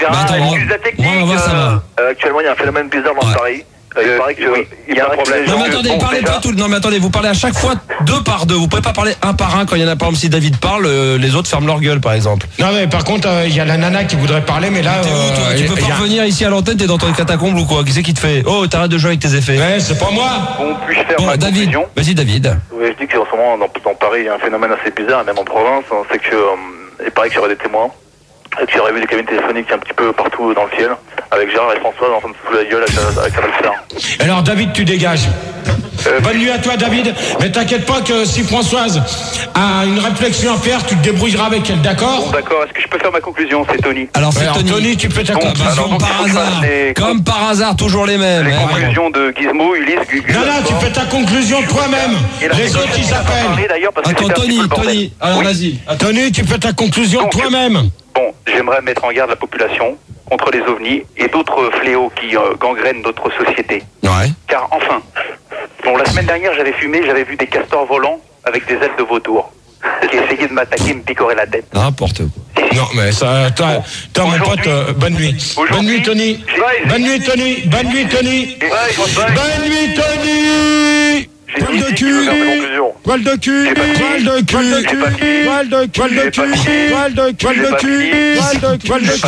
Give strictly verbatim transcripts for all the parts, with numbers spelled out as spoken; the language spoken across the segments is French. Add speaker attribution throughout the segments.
Speaker 1: Gérard,
Speaker 2: Bah, attends, moi,
Speaker 1: excuse la technique.
Speaker 2: moi, on va voir, ça va.
Speaker 1: Euh, actuellement, il y a un phénomène bizarre dans
Speaker 2: Ouais.
Speaker 1: Paris. Euh, il paraît que oui, il y a un problème.
Speaker 2: Non mais attendez, parlez pas tout. Non mais attendez, vous parlez à chaque fois deux par deux. Vous pouvez pas parler un par un quand il y en a. Par exemple, si David parle, euh, les autres ferment leur gueule, par exemple.
Speaker 3: Non mais par contre, il euh, y a la nana qui voudrait parler, mais là.
Speaker 2: T'es où, toi
Speaker 3: euh,
Speaker 2: tu peux pas
Speaker 3: y a...
Speaker 2: revenir ici à l'antenne, t'es dans ton catacombe ou quoi? Qui c'est qui te fait? Oh, t'arrêtes de jouer avec tes effets.
Speaker 3: Ouais, c'est pas moi.
Speaker 1: Bon, puis-je faire
Speaker 2: Bon,
Speaker 1: ma
Speaker 2: David,
Speaker 1: conclusion?
Speaker 2: vas-y David.
Speaker 1: Oui, je dis qu'en ce moment, dans, dans Paris, il y a un phénomène assez bizarre, même en province. Hein, c'est que, euh, il paraît qu'il y aurait des témoins. Et qu'il y aurait vu des cabines téléphoniques un petit peu partout dans le ciel, avec Gérard et François en train de se foutre la gueule avec, avec sa belle-sœur.
Speaker 3: Alors David, tu dégages.
Speaker 1: Euh,
Speaker 3: Bonne nuit à toi David, mais t'inquiète pas que si Françoise a une réflexion à faire, tu te débrouilleras avec elle, d'accord?
Speaker 1: Bon, d'accord, est-ce que je peux faire ma conclusion? C'est Tony.
Speaker 2: Alors c'est
Speaker 3: Alors,
Speaker 2: Tony.
Speaker 3: Tony, tu peux ta
Speaker 1: Bon,
Speaker 3: conclusion.
Speaker 2: Bah,
Speaker 1: alors,
Speaker 2: comme
Speaker 1: donc,
Speaker 2: par
Speaker 1: il faut
Speaker 2: hasard.
Speaker 1: faire les-
Speaker 2: Comme par hasard, toujours les mêmes.
Speaker 1: Les
Speaker 2: hein.
Speaker 1: conclusions de Gizmo, Ulysse, Gugu.
Speaker 3: Non, non, tu fais ta conclusion toi-même.
Speaker 1: Et la
Speaker 3: Les autres, ils
Speaker 1: parlé
Speaker 3: appellent.
Speaker 1: d'ailleurs parce que
Speaker 2: Attends,
Speaker 1: c'était un petit
Speaker 2: Tony,
Speaker 1: peu le bordel.
Speaker 2: Tony. Alors
Speaker 1: Oui.
Speaker 2: vas-y. Attends.
Speaker 3: Tony, tu fais ta conclusion
Speaker 1: Donc,
Speaker 3: toi-même.
Speaker 1: Bon, j'aimerais mettre en garde la population contre les ovnis et d'autres fléaux qui euh, gangrènent notre société.
Speaker 2: Ouais.
Speaker 1: Car enfin, bon, la semaine dernière, j'avais fumé, j'avais vu des castors volants avec des ailes de vautour qui essayaient de m'attaquer, me picorer la tête.
Speaker 2: N'importe quoi.
Speaker 3: Non, mais ça, toi, toi mon pote, euh, bonne nuit. Bonne nuit, Tony. Bonne nuit, Tony. Bonne nuit, Tony. Bonne nuit, Tony. Poil de cul, poil de cul, poil de cul, poil de cul, poil de cul, poil de cul, poil de cul, poil de cul, poil de cul, poil de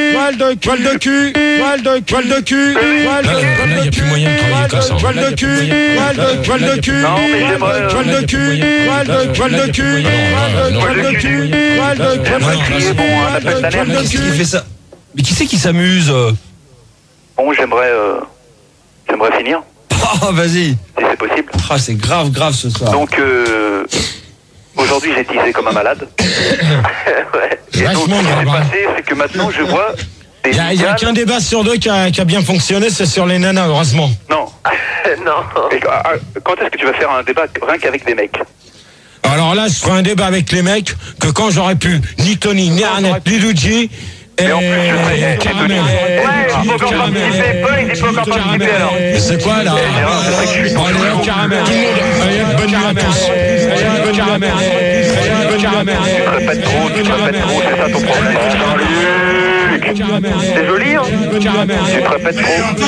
Speaker 3: cul, poil de poil de cul, poil de là, il y a plus moyen de travailler comme ça. Poil de cul, poil de poil de cul,
Speaker 1: Non, mais j'aimerais,
Speaker 3: poil de cul, poil de poil de cul, poil de poil de cul, poil de poil de cul,
Speaker 1: bon, un appel d'alerte.
Speaker 2: Mais qu'est-ce qui fait ça? Mais qui c'est qui s'amuse?
Speaker 1: Bon, j'aimerais, euh, j'aimerais finir,
Speaker 2: Oh, vas-y.
Speaker 1: si c'est possible.
Speaker 2: Ah, c'est grave, grave ce soir.
Speaker 1: Donc, euh, aujourd'hui, j'ai tissé comme un malade. Ouais. Et donc,
Speaker 3: Vachement
Speaker 1: ce qui s'est
Speaker 3: grave, hein.
Speaker 1: passé, c'est que maintenant, je vois des
Speaker 3: Il y a, il y a
Speaker 1: migales-
Speaker 3: qu'un débat sur deux qui a, qui a bien fonctionné, c'est sur les nanas, heureusement.
Speaker 1: Non. Non. Et, ah, ah, quand est-ce que tu vas faire un débat rien qu'avec des mecs?
Speaker 3: Alors là, je ferai un débat avec les mecs que quand j'aurais pu, ni Tony, ni Arnett, ni Luigi, et,
Speaker 1: Mais en plus, je serais-
Speaker 3: et
Speaker 1: eh,
Speaker 3: Caramel.
Speaker 1: Ouais, il faut encore
Speaker 3: Caramel.
Speaker 1: participer. Paul, il faut encore participer, alors.
Speaker 3: Mais c'est quoi là?
Speaker 1: Eh, Gérard, c'est vrai que je suis
Speaker 3: Bon, allez, hop, Caramel. Tout le monde. Allez, bonne nuit à tous. Allez, bonne Caramel. Allez, bonne Caramel.
Speaker 1: Tu te répètes trop, tu te répètes trop, c'est ça ton problème. Jean-Luc. C'est joli, hein? Tu te répètes trop.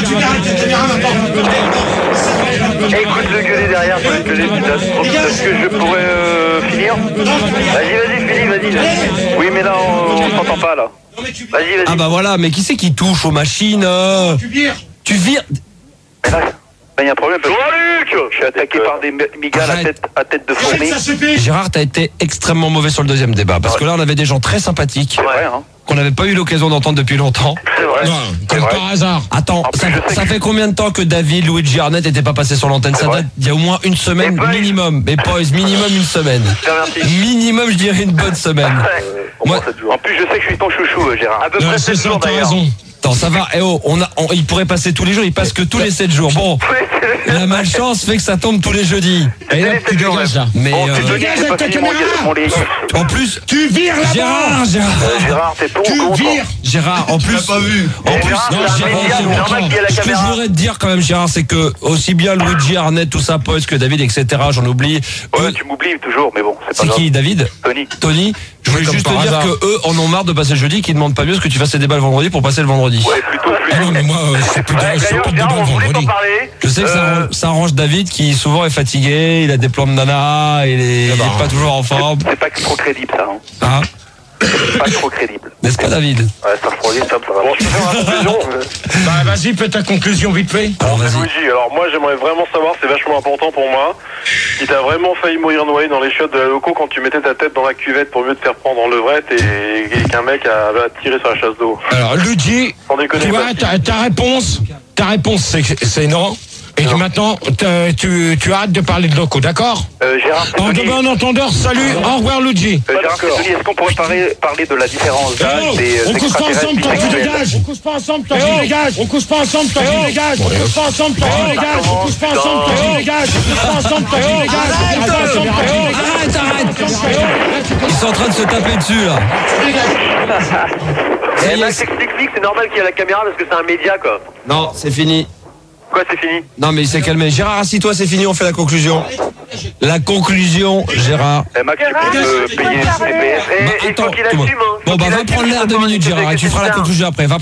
Speaker 1: Écoute le gueuler derrière, je vais te gueuler, putain. Est-ce que je pourrais euh, finir? Vas-y, vas-y, finis, vas-y. vas-y. Oui, mais là, on, on s'entend pas, là. Vas-y, vas-y.
Speaker 2: Ah bah voilà, mais qui c'est qui touche aux machines? euh
Speaker 3: Tu vires.
Speaker 2: Tu vires?
Speaker 1: Mais là, il y a un problème. Jean-Luc! Je suis attaqué par des migales à
Speaker 2: Arrête.
Speaker 1: tête, à tête de fourmi.
Speaker 3: Ça suffit.
Speaker 2: Gérard, t'as été extrêmement mauvais sur le deuxième débat. Parce que là, on avait des gens très sympathiques
Speaker 1: C'est vrai, hein?
Speaker 2: qu'on n'avait pas eu l'occasion d'entendre depuis longtemps.
Speaker 1: C'est vrai.
Speaker 3: Non,
Speaker 1: C'est
Speaker 3: comme
Speaker 1: vrai.
Speaker 3: par hasard.
Speaker 2: Attends,
Speaker 1: En plus,
Speaker 2: ça,
Speaker 1: je sais
Speaker 2: ça
Speaker 1: que-
Speaker 2: fait combien de temps que David, Luigi, Arnett n'étaient pas passés sur l'antenne?
Speaker 1: C'est
Speaker 2: Ça
Speaker 1: vrai.
Speaker 2: date d'il y a au moins une semaine
Speaker 1: Et Boys.
Speaker 2: minimum. Mais Boys, minimum une semaine.
Speaker 1: Je te remercie.
Speaker 2: Minimum, je dirais une bonne semaine. Moi-
Speaker 1: En plus, je sais que je suis ton chouchou, euh, Gérard. À peu
Speaker 3: Non,
Speaker 1: près
Speaker 3: c'est
Speaker 1: sept
Speaker 3: ça,
Speaker 1: jours
Speaker 3: t'as
Speaker 1: d'ailleurs.
Speaker 3: raison.
Speaker 2: Attends, ça va. Eh oh, on a, on- il pourrait passer tous les jours. Il passe que tous les sept jours. Bon,
Speaker 1: Ouais, c'est-
Speaker 2: la malchance fait que ça tombe tous les jeudis.
Speaker 3: Et là,
Speaker 1: c'est
Speaker 3: tu
Speaker 1: les sept jours,
Speaker 3: dégages là.
Speaker 2: Mais
Speaker 1: Bon,
Speaker 2: euh,
Speaker 1: c'est Tony,
Speaker 3: Dégage
Speaker 1: j'ai
Speaker 3: avec
Speaker 1: pas
Speaker 3: ta
Speaker 1: fini mon,
Speaker 3: caméra.
Speaker 1: mon lit.
Speaker 2: en plus,
Speaker 3: Tu vires là-bas.
Speaker 2: Gérard, Gérard,
Speaker 1: Euh, Gérard, t'es pour ou
Speaker 3: Tu
Speaker 1: contre?
Speaker 3: vires.
Speaker 2: Gérard, en plus,
Speaker 4: pas vu.
Speaker 2: en
Speaker 1: Eh,
Speaker 2: plus,
Speaker 1: Gérard,
Speaker 2: non,
Speaker 1: c'est un
Speaker 2: Gérard,
Speaker 1: média, c'est normal qu'il y ait la
Speaker 2: ce que je
Speaker 1: caméra.
Speaker 2: voudrais te dire quand même, Gérard, c'est que aussi bien Luigi, Arnett, tout ça, Poise que David, et cetera. J'en oublie.
Speaker 1: Ouais,
Speaker 2: Eux,
Speaker 1: tu m'oublies toujours, mais bon, c'est pas
Speaker 2: c'est
Speaker 1: grave.
Speaker 2: qui, David?
Speaker 1: Tony.
Speaker 2: Tony, je voulais
Speaker 3: Oui, comme
Speaker 2: juste te
Speaker 3: par
Speaker 2: dire
Speaker 3: hasard.
Speaker 2: que eux en ont marre de passer le jeudi, qu'ils demandent pas mieux ce que tu fasses tes débats le vendredi pour passer le vendredi.
Speaker 1: Ouais, plutôt,
Speaker 3: Ah non,
Speaker 1: plutôt.
Speaker 3: mais moi, euh, c'est plus de
Speaker 1: Ouais,
Speaker 3: c'est
Speaker 1: d'ailleurs,
Speaker 3: pas de
Speaker 1: Gérard,
Speaker 3: débat
Speaker 1: on
Speaker 3: le
Speaker 1: voulait t'en
Speaker 3: vendredi.
Speaker 1: parler.
Speaker 2: Je sais que ça,
Speaker 1: Euh,
Speaker 2: arrange, ça arrange David qui souvent est fatigué, il a des plans de nana, il est, il est
Speaker 3: bah,
Speaker 2: pas toujours en forme.
Speaker 1: C'est pas que trop crédible, ça. Hein.
Speaker 2: Hein?
Speaker 1: C'est pas trop crédible.
Speaker 2: N'est-ce pas, David?
Speaker 1: Ouais, ça refroidit, ça, ça va. Bon, je vais faire la conclusion.
Speaker 3: Bah, vas-y, fais ta conclusion vite fait.
Speaker 2: Alors, vas-y.
Speaker 5: Luigi, alors moi j'aimerais vraiment savoir, c'est vachement important pour moi, si t'as vraiment failli mourir noyé dans les chiottes de la loco quand tu mettais ta tête dans la cuvette pour mieux te faire prendre en levrette et, et qu'un mec a, a tiré sur la chasse d'eau.
Speaker 3: Alors, Luigi,
Speaker 5: Sans déconner.
Speaker 3: tu vois,
Speaker 5: Bastien.
Speaker 3: ta, ta réponse, ta réponse, c'est c'est non. Et que maintenant, t'as- tu, tu arrêtes de parler de locaux, d'accord?
Speaker 1: Euh, Gérard, c'est
Speaker 3: En
Speaker 1: Tony.
Speaker 3: demain en entendeur, salut, au revoir, Luigi.
Speaker 1: Euh, Gérard, c'est Tony. Est-ce qu'on pourrait parler, parler de la différence d'âge
Speaker 3: Oh,
Speaker 1: des euh,
Speaker 3: on couche pas ensemble, toi tu
Speaker 1: extraterrestres
Speaker 3: dégages. On couche pas ensemble, toi tu dégages. On couche pas ensemble, toi tu dégages. On couche pas ensemble, toi tu dégages. On couche pas ensemble, toi tu dégages. On couche pas ensemble, toi tu dégages. On couche pas ensemble, toi tu dégages.
Speaker 2: Arrête, arrête! Ils sont en train de se taper dessus, là. Ça
Speaker 1: Eh,
Speaker 2: y est,
Speaker 1: Max,
Speaker 2: c'est-
Speaker 1: explique-lui que c'est normal qu'il y ait la caméra parce que c'est un média, quoi.
Speaker 2: Non, c'est fini.
Speaker 1: Quoi, c'est fini?
Speaker 2: Non, mais il s'est calmé. Gérard, assis-toi, c'est fini, on fait la conclusion. La conclusion, Gérard.
Speaker 1: Eh, Max, tu peux me payer
Speaker 2: Bah,
Speaker 1: ses P F. Et il
Speaker 2: attends,
Speaker 1: faut qu'il
Speaker 2: tout le monde.
Speaker 1: assume, hein.
Speaker 2: Bon,
Speaker 1: Faut
Speaker 2: bah,
Speaker 1: qu'il
Speaker 2: va
Speaker 1: assume,
Speaker 2: prendre l'air
Speaker 1: c'est
Speaker 2: deux
Speaker 1: pas
Speaker 2: minutes,
Speaker 1: un
Speaker 2: Gérard, et tu feras la
Speaker 1: c'est
Speaker 2: conclusion après. Va